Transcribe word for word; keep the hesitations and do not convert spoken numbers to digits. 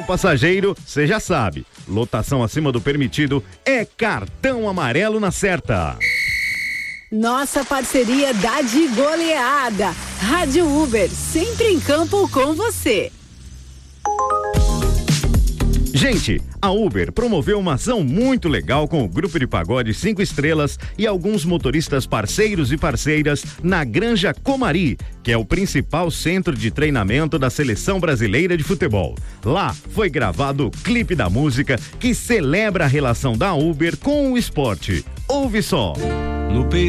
passageiro, você já sabe, lotação acima do permitido é cartão amarelo na certa. Nossa parceria dá de goleada. Rádio Uber, sempre em campo com você. Gente, a Uber promoveu uma ação muito legal com o grupo de pagode cinco estrelas e alguns motoristas parceiros e parceiras na Granja Comari, que é o principal centro de treinamento da Seleção Brasileira de Futebol. Lá foi gravado o clipe da música que celebra a relação da Uber com o esporte. Ouve só. No peito